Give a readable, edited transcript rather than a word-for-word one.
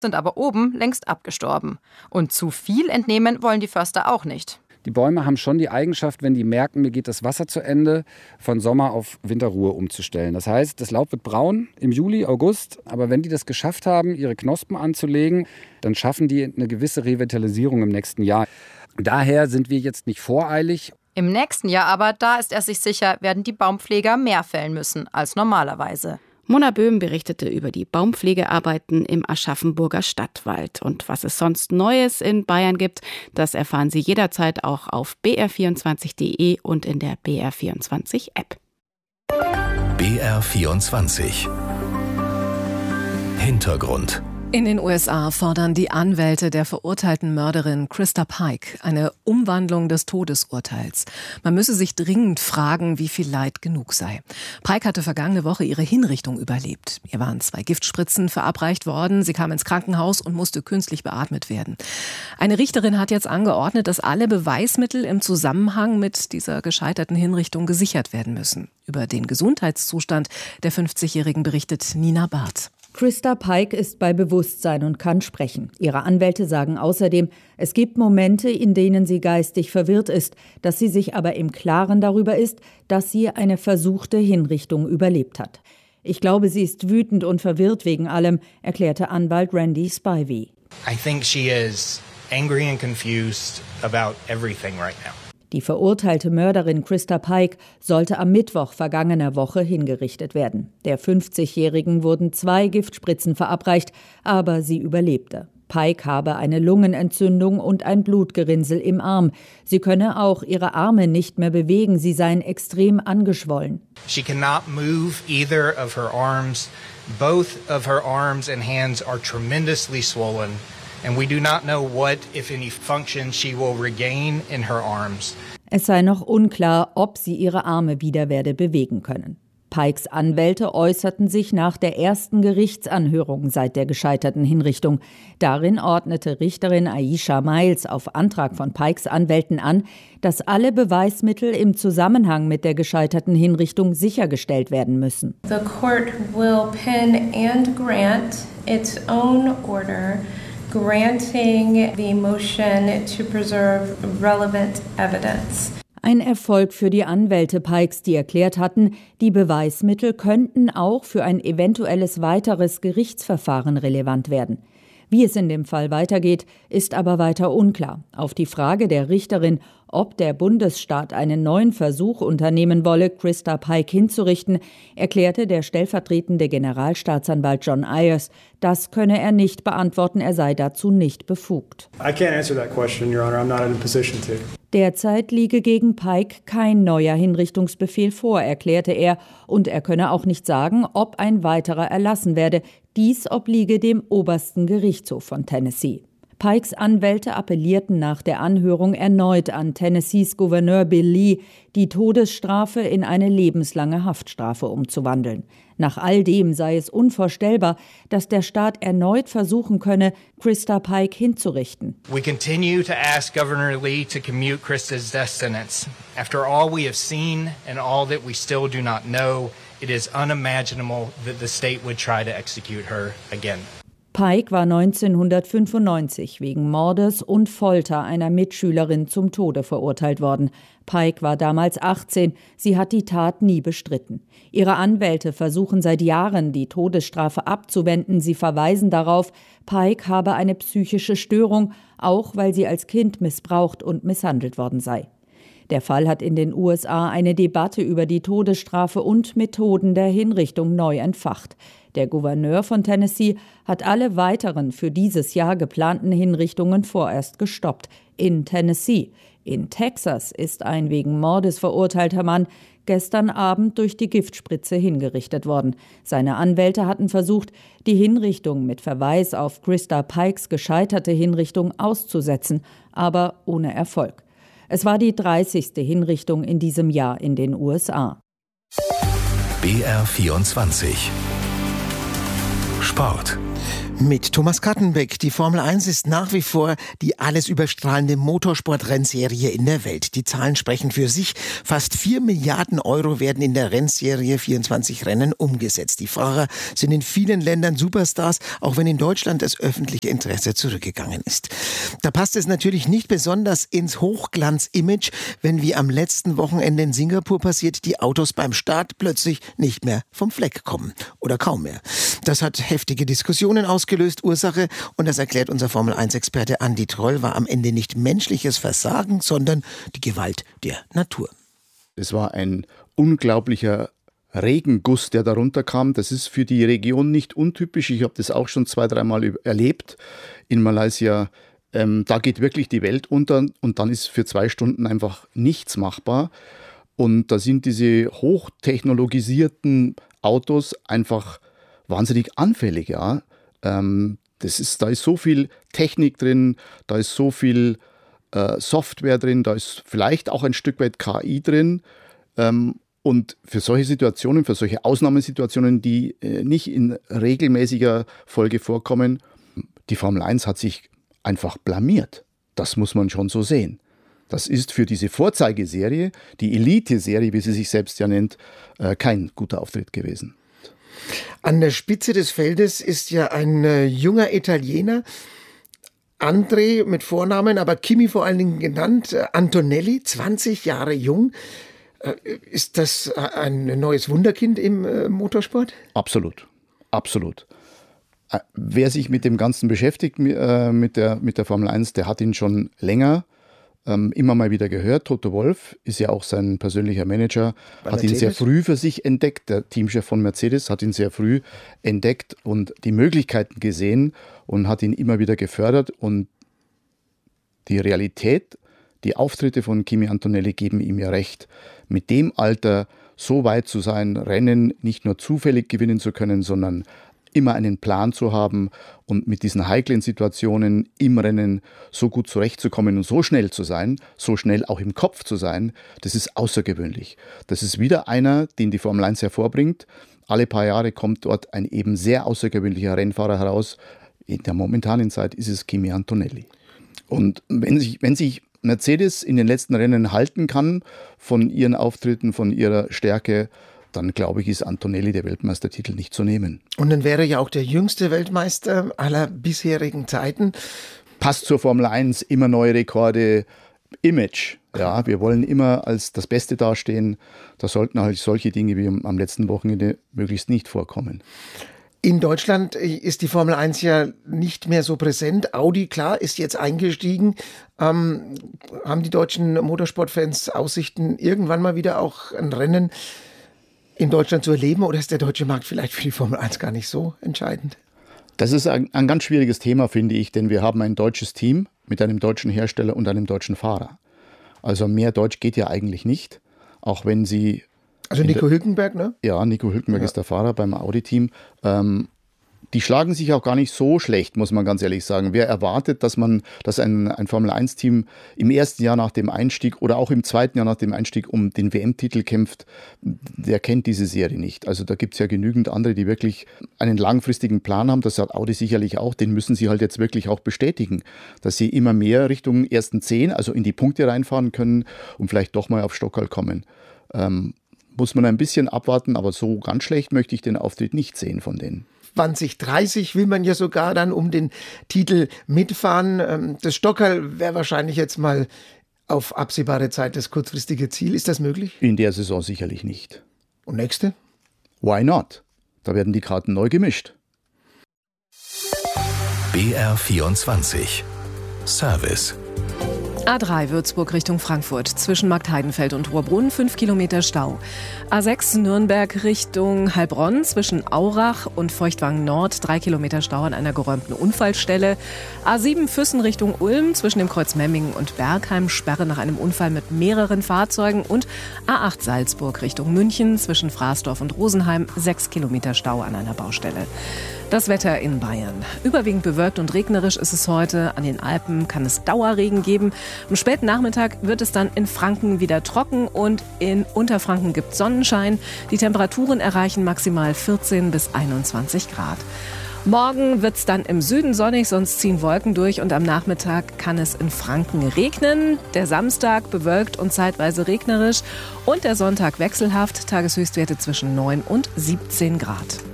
sind aber oben längst abgestorben. Und zu viel entnehmen wollen die Förster auch nicht. Die Bäume haben schon die Eigenschaft, wenn die merken, mir geht das Wasser zu Ende, von Sommer auf Winterruhe umzustellen. Das heißt, das Laub wird braun im Juli, August. Aber wenn die das geschafft haben, ihre Knospen anzulegen, dann schaffen die eine gewisse Revitalisierung im nächsten Jahr. Daher sind wir jetzt nicht voreilig. Im nächsten Jahr aber, da ist er sich sicher, werden die Baumpfleger mehr fällen müssen als normalerweise. Mona Böhm berichtete über die Baumpflegearbeiten im Aschaffenburger Stadtwald. Und was es sonst Neues in Bayern gibt, das erfahren Sie jederzeit auch auf br24.de und in der BR24-App. BR24 Hintergrund. In den USA fordern die Anwälte der verurteilten Mörderin Krista Pike eine Umwandlung des Todesurteils. Man müsse sich dringend fragen, wie viel Leid genug sei. Pike hatte vergangene Woche ihre Hinrichtung überlebt. Ihr waren 2 Giftspritzen verabreicht worden. Sie kam ins Krankenhaus und musste künstlich beatmet werden. Eine Richterin hat jetzt angeordnet, dass alle Beweismittel im Zusammenhang mit dieser gescheiterten Hinrichtung gesichert werden müssen. Über den Gesundheitszustand der 50-Jährigen berichtet Nina Barth. Krista Pike ist bei Bewusstsein und kann sprechen. Ihre Anwälte sagen außerdem, es gibt Momente, in denen sie geistig verwirrt ist, dass sie sich aber im Klaren darüber ist, dass sie eine versuchte Hinrichtung überlebt hat. Ich glaube, sie ist wütend und verwirrt wegen allem, erklärte Anwalt Randy Spivey. I think she is angry and confused about everything right now. Die verurteilte Mörderin Krista Pike sollte am Mittwoch vergangener Woche hingerichtet werden. Der 50-Jährigen wurden 2 Giftspritzen verabreicht, aber sie überlebte. Pike habe eine Lungenentzündung und ein Blutgerinnsel im Arm. Sie könne auch ihre Arme nicht mehr bewegen, sie seien extrem angeschwollen. She cannot move either of her arms. Both of her arms and hands are tremendously swollen. And we do not know what, if any, function she will regain in her arms. Es sei noch unklar, ob sie ihre Arme wieder werde bewegen können. Pikes Anwälte äußerten sich nach der ersten Gerichtsanhörung seit der gescheiterten Hinrichtung. Darin ordnete Richterin Aisha Miles auf Antrag von Pikes Anwälten an, dass alle Beweismittel im Zusammenhang mit der gescheiterten Hinrichtung sichergestellt werden müssen. The court will pen and grant its own order granting the motion to preserve relevant evidence. Ein Erfolg für die Anwälte Pikes, die erklärt hatten, die Beweismittel könnten auch für ein eventuelles weiteres Gerichtsverfahren relevant werden. Wie es in dem Fall weitergeht, ist aber weiter unklar. Auf die Frage der Richterin, ob der Bundesstaat einen neuen Versuch unternehmen wolle, Krista Pike hinzurichten, erklärte der stellvertretende Generalstaatsanwalt John Ayers, das könne er nicht beantworten, er sei dazu nicht befugt. I can't answer that question, Your Honor. I'm not in a position to. Derzeit liege gegen Pike kein neuer Hinrichtungsbefehl vor, erklärte er, und er könne auch nicht sagen, ob ein weiterer erlassen werde. Dies obliege dem obersten Gerichtshof von Tennessee. Pikes Anwälte appellierten nach der Anhörung erneut an Tennessees Gouverneur Bill Lee, die Todesstrafe in eine lebenslange Haftstrafe umzuwandeln. Nach all dem sei es unvorstellbar, dass der Staat erneut versuchen könne, Krista Pike hinzurichten. We continue to ask Governor Lee to commute Krista's death sentence. After all we have seen and all that we still do not know, it is unimaginable that the state would try to execute her again. Pike war 1995 wegen Mordes und Folter einer Mitschülerin zum Tode verurteilt worden. Pike war damals 18, sie hat die Tat nie bestritten. Ihre Anwälte versuchen seit Jahren, die Todesstrafe abzuwenden. Sie verweisen darauf, Pike habe eine psychische Störung, auch weil sie als Kind missbraucht und misshandelt worden sei. Der Fall hat in den USA eine Debatte über die Todesstrafe und Methoden der Hinrichtung neu entfacht. Der Gouverneur von Tennessee hat alle weiteren für dieses Jahr geplanten Hinrichtungen vorerst gestoppt. In Tennessee. In Texas ist ein wegen Mordes verurteilter Mann gestern Abend durch die Giftspritze hingerichtet worden. Seine Anwälte hatten versucht, die Hinrichtung mit Verweis auf Krista Pikes gescheiterte Hinrichtung auszusetzen, aber ohne Erfolg. Es war die 30. Hinrichtung in diesem Jahr in den USA. BR24 Sport. Mit Thomas Kattenbeck. Die Formel 1 ist nach wie vor die alles überstrahlende Motorsport-Rennserie in der Welt. Die Zahlen sprechen für sich. Fast 4 Milliarden Euro werden in der Rennserie 24 Rennen umgesetzt. Die Fahrer sind in vielen Ländern Superstars, auch wenn in Deutschland das öffentliche Interesse zurückgegangen ist. Da passt es natürlich nicht besonders ins Hochglanz-Image, wenn wie am letzten Wochenende in Singapur passiert, die Autos beim Start plötzlich nicht mehr vom Fleck kommen. Oder kaum mehr. Das hat heftige Diskussionen ausgelöst. Ursache, und das erklärt unser Formel-1-Experte Andi Troll, war am Ende nicht menschliches Versagen, sondern die Gewalt der Natur. Es war ein unglaublicher Regenguss, der darunter kam. Das ist für die Region nicht untypisch. Ich habe das auch schon 2-3 Mal erlebt in Malaysia. Da geht wirklich die Welt unter und dann ist für 2 Stunden einfach nichts machbar. Und da sind diese hochtechnologisierten Autos einfach wahnsinnig anfällig, ja. Da ist so viel Technik drin, da ist so viel Software drin, da ist vielleicht auch ein Stück weit KI drin. Und für solche Situationen, für solche Ausnahmesituationen, die nicht in regelmäßiger Folge vorkommen, die Formel 1 hat sich einfach blamiert. Das muss man schon so sehen. Das ist für diese Vorzeigeserie, die Elite-Serie, wie sie sich selbst ja nennt, kein guter Auftritt gewesen. An der Spitze des Feldes ist ja ein junger Italiener, André mit Vornamen, aber Kimi vor allen Dingen genannt, Antonelli, 20 Jahre jung. Ist das ein neues Wunderkind im Motorsport? Absolut, absolut. Wer sich mit dem Ganzen beschäftigt, mit der Formel 1, der hat ihn schon länger immer mal wieder gehört. Toto Wolff ist ja auch sein persönlicher Manager, hat ihn sehr früh für sich entdeckt. Der Teamchef von Mercedes hat ihn sehr früh entdeckt und die Möglichkeiten gesehen und hat ihn immer wieder gefördert. Und die Realität, die Auftritte von Kimi Antonelli geben ihm ja recht. Mit dem Alter so weit zu sein, Rennen nicht nur zufällig gewinnen zu können, sondern immer einen Plan zu haben und mit diesen heiklen Situationen im Rennen so gut zurechtzukommen und so schnell zu sein, so schnell auch im Kopf zu sein, das ist außergewöhnlich. Das ist wieder einer, den die Formel 1 hervorbringt. Alle paar Jahre kommt dort ein eben sehr außergewöhnlicher Rennfahrer heraus. In der momentanen Zeit ist es Kimi Antonelli. Und wenn sich Mercedes in den letzten Rennen halten kann von ihren Auftritten, von ihrer Stärke, dann glaube ich, ist Antonelli der Weltmeistertitel nicht zu nehmen. Und dann wäre ja auch der jüngste Weltmeister aller bisherigen Zeiten. Passt zur Formel 1, immer neue Rekorde, Image. Ja, wir wollen immer als das Beste dastehen. Da sollten halt solche Dinge wie am letzten Wochenende möglichst nicht vorkommen. In Deutschland ist die Formel 1 ja nicht mehr so präsent. Audi, klar, ist jetzt eingestiegen. Haben die deutschen Motorsportfans Aussichten, irgendwann mal wieder auch ein Rennen in Deutschland zu erleben, oder ist der deutsche Markt vielleicht für die Formel 1 gar nicht so entscheidend? Das ist ein ganz schwieriges Thema, finde ich, denn wir haben ein deutsches Team mit einem deutschen Hersteller und einem deutschen Fahrer. Also mehr Deutsch geht ja eigentlich nicht, auch wenn sie... Also Nico Hülkenberg, ne? Ja, Nico Hülkenberg ist der Fahrer beim Audi-Team. Die schlagen sich auch gar nicht so schlecht, muss man ganz ehrlich sagen. Wer erwartet, dass ein Formel-1-Team im ersten Jahr nach dem Einstieg oder auch im zweiten Jahr nach dem Einstieg um den WM-Titel kämpft, der kennt diese Serie nicht. Also da gibt es ja genügend andere, die wirklich einen langfristigen Plan haben. Das hat Audi sicherlich auch. Den müssen sie halt jetzt wirklich auch bestätigen, dass sie immer mehr Richtung ersten 10, also in die Punkte reinfahren können und vielleicht doch mal auf Stockerl kommen. Muss man ein bisschen abwarten, aber so ganz schlecht möchte ich den Auftritt nicht sehen von denen. 2030 will man ja sogar dann um den Titel mitfahren. Das Stockerl wäre wahrscheinlich jetzt mal auf absehbare Zeit das kurzfristige Ziel. Ist das möglich? In der Saison sicherlich nicht. Und nächste? Why not? Da werden die Karten neu gemischt. BR24 Service. A3 Würzburg Richtung Frankfurt, zwischen Marktheidenfeld und Rohrbrunn 5 Kilometer Stau. A6 Nürnberg Richtung Heilbronn, zwischen Aurach und Feuchtwangen Nord 3 Kilometer Stau an einer geräumten Unfallstelle. A7 Füssen Richtung Ulm, zwischen dem Kreuz Memmingen und Bergheim, Sperre nach einem Unfall mit mehreren Fahrzeugen. Und A8 Salzburg Richtung München, zwischen Fraßdorf und Rosenheim 6 Kilometer Stau an einer Baustelle. Das Wetter in Bayern. Überwiegend bewölkt und regnerisch ist es heute. An den Alpen kann es Dauerregen geben. Am späten Nachmittag wird es dann in Franken wieder trocken und in Unterfranken gibt es Sonnenschein. Die Temperaturen erreichen maximal 14 bis 21 Grad. Morgen wird es dann im Süden sonnig, sonst ziehen Wolken durch und am Nachmittag kann es in Franken regnen. Der Samstag bewölkt und zeitweise regnerisch und der Sonntag wechselhaft. Tageshöchstwerte zwischen 9 und 17 Grad.